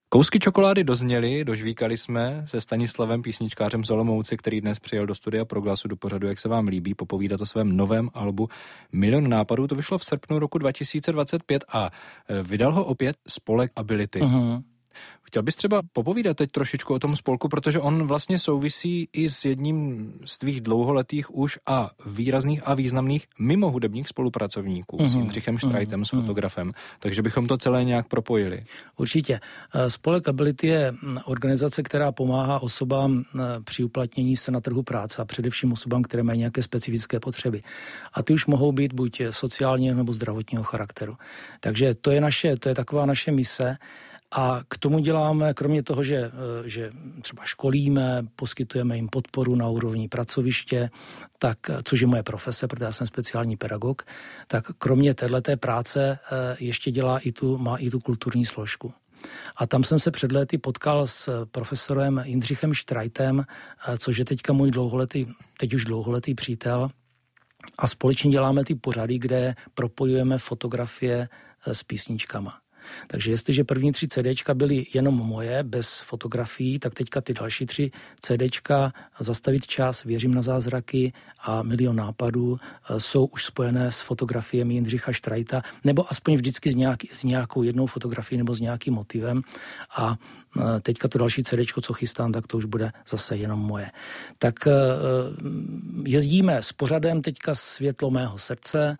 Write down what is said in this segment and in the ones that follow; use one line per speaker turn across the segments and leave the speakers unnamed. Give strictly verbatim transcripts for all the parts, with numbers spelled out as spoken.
Kousky čokolády dozněly, dožvíkali jsme se Stanislavem, písničkářem z Olomouce, který dnes přijel do studia Proglasu do pořadu Jak se vám líbí, popovídat o svém novém albu Milion nápadů. To vyšlo v srpnu roku dva tisíce dvacet pět a vydal ho opět spolek Ability. Uh-huh. Chtěl bys třeba popovídat teď trošičku o tom spolku, protože on vlastně souvisí i s jedním z tvých dlouholetých už a výrazných a významných mimohudebních spolupracovníků, mm-hmm. s Jindřichem Štrajtem, mm-hmm. s fotografem, takže bychom to celé nějak propojili.
Určitě. Spolek Ability je organizace, která pomáhá osobám při uplatnění se na trhu práce a především osobám, které mají nějaké specifické potřeby. A ty už mohou být buď sociálního nebo zdravotního charakteru. Takže to je naše, to je taková naše mise. A k tomu děláme, kromě toho, že, že třeba školíme, poskytujeme jim podporu na úrovni pracoviště, tak, což je moje profese, protože já jsem speciální pedagog, tak kromě téhleté práce ještě dělá i tu, má i tu kulturní složku. A tam jsem se před léty potkal s profesorem Jindřichem Štrajtem, což je teďka můj dlouholetý, teď už dlouholetý přítel. A společně děláme ty pořady, kde propojujeme fotografie s písničkama. Takže jestliže první tři CDčka byly jenom moje, bez fotografií, tak teďka ty další tři CDčka Zastavit čas, Věřím na zázraky a Milion nápadů jsou už spojené s fotografiemi Jindřicha Štrajta, nebo aspoň vždycky s, nějaký, s nějakou jednou fotografií nebo s nějakým motivem. A teďka to další CDčko, co chystám, tak to už bude zase jenom moje. Tak jezdíme s pořadem teďka Světlo mého srdce,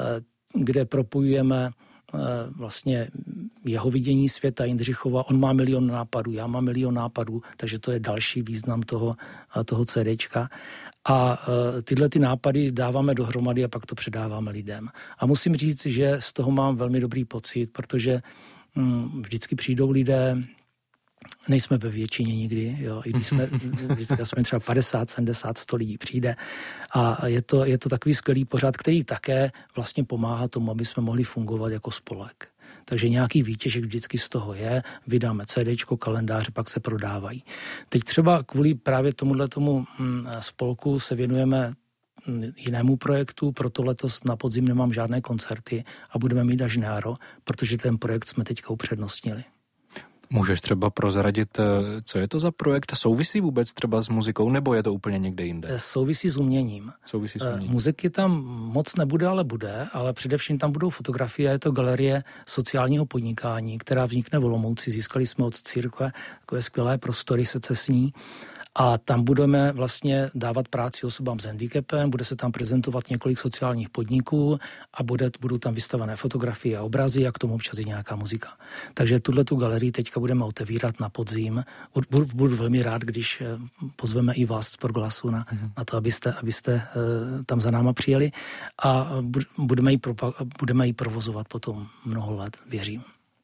kde propojujeme vlastně jeho vidění světa Jindřichova. On má milion nápadů, já mám milion nápadů, takže to je další význam toho, toho CDčka. A tyhle ty nápady dáváme dohromady a pak to předáváme lidem. A musím říct, že z toho mám velmi dobrý pocit, protože vždycky přijdou lidé, nejsme ve většině nikdy, jo, i když jsme, vždycky jsme třeba padesát, sedmdesát, sto lidí přijde a je to, je to takový skvělý pořad, který také vlastně pomáhá tomu, aby jsme mohli fungovat jako spolek. Takže nějaký výtěžek vždycky z toho je, vydáme CDčko, kalendář, pak se prodávají. Teď třeba kvůli právě tomuhle tomu spolku se věnujeme jinému projektu, proto letos na podzim nemám žádné koncerty a budeme mít až na jaro, protože ten projekt jsme teďka upřednostnili.
Můžeš třeba prozradit, co je to za projekt? Souvisí vůbec třeba s muzikou, nebo je to úplně někde jinde?
Souvisí s uměním.
Souvisí s uměním.
Muziky tam moc nebude, ale bude, ale především tam budou fotografie. Je to galerie sociálního podnikání, která vznikne v Olomouci. Získali jsme od církve takové skvělé prostory secesní. A tam budeme vlastně dávat práci osobám s handicapem, bude se tam prezentovat několik sociálních podniků a bude, budou tam vystavené fotografie a obrazy a k tomu občas i nějaká muzika. Takže tuhle tu galerii teďka budeme otevírat na podzim. Budu, budu velmi rád, když pozveme i vás z Proglasu na, mm-hmm. na to, abyste, abyste uh, tam za náma přijeli a budeme ji, propa- budeme ji provozovat potom mnoho let, věřím.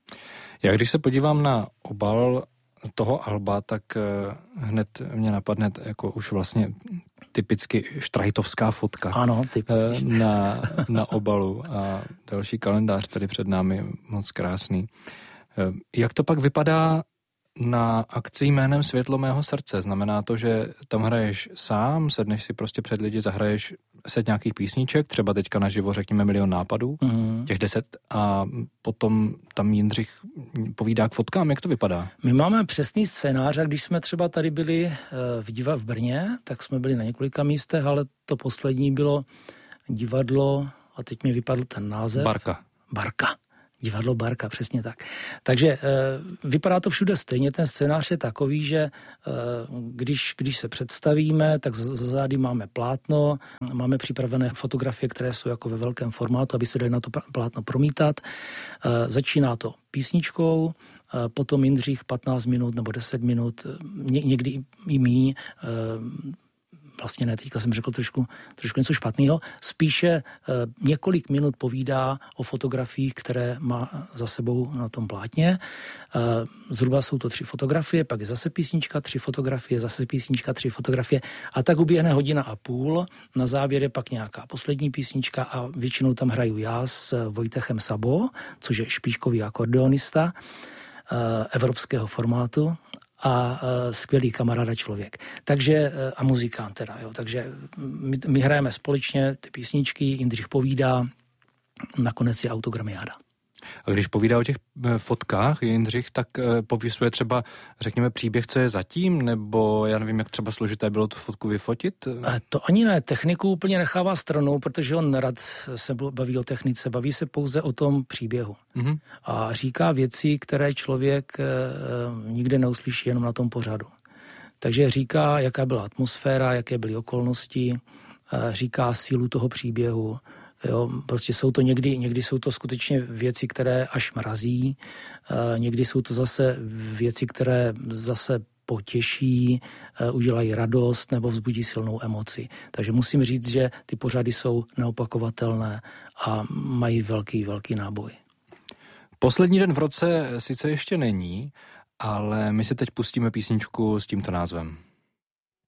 Já když se podívám na obal toho alba, tak hned mě napadne jako už vlastně typicky štrajtovská fotka.
Ano, typicky.
Na, na obalu a další kalendář tady před námi, moc krásný. Jak to pak vypadá na akci jménem Světlo mého srdce? Znamená to, že tam hraješ sám, sedneš si prostě před lidi, zahraješ set nějakých písniček, třeba teďka naživo řekněme Milion nápadů, mm. těch deset a potom tam Jindřich povídá k fotkám, jak to vypadá?
My máme přesný scénář a když jsme třeba tady byli v diva v Brně, tak jsme byli na několika místech, ale to poslední bylo divadlo, a teď mi vypadl ten název.
Barka.
Barka. Divadlo Barka, přesně tak. Takže e, vypadá to všude stejně, ten scénář je takový, že e, když, když se představíme, tak za zády máme plátno, máme připravené fotografie, které jsou jako ve velkém formátu, aby se dali na to plátno promítat. E, začíná to písničkou, e, potom Jindřich patnáct minut nebo deset minut, ně, někdy i míň, e, vlastně ne, teďka jsem řekl trošku, trošku něco špatného, spíše e, několik minut povídá o fotografiích, které má za sebou na tom plátně. E, zhruba jsou to tři fotografie, pak je zase písnička, tři fotografie, zase písnička, tři fotografie a tak uběhne hodina a půl. Na závěr je pak nějaká poslední písnička a většinou tam hraju já s Vojtechem Sabo, což je špičkový akordeonista e, evropského formátu a uh, skvělý kamarád a člověk. Takže, uh, a muzikant teda, jo. Takže my, my hrajeme společně ty písničky, Jindřich povídá, nakonec je autogramiáda.
A když povídá o těch fotkách Jindřich, tak popisuje třeba, řekněme, příběh, co je zatím, nebo já nevím, jak třeba složité bylo tu fotku vyfotit?
To ani ne, techniku úplně nechává stranou, protože on nerad se baví o technice, baví se pouze o tom příběhu. Mm-hmm. A říká věci, které člověk nikde neuslyší, jenom na tom pořadu. Takže říká, jaká byla atmosféra, jaké byly okolnosti, říká sílu toho příběhu. Jo, prostě jsou to někdy, někdy jsou to skutečně věci, které až mrazí, někdy jsou to zase věci, které zase potěší, udělají radost nebo vzbudí silnou emoci. Takže musím říct, že ty pořady jsou neopakovatelné a mají velký, velký náboj.
Poslední den v roce sice ještě není, ale my si teď pustíme písničku s tímto názvem.